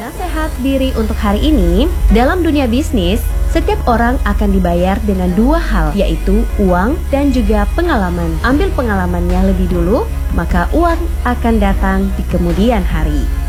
Nasehat diri untuk hari ini, dalam dunia bisnis, setiap orang akan dibayar dengan dua hal, yaitu uang dan juga pengalaman. Ambil pengalamannya lebih dulu, maka uang akan datang di kemudian hari.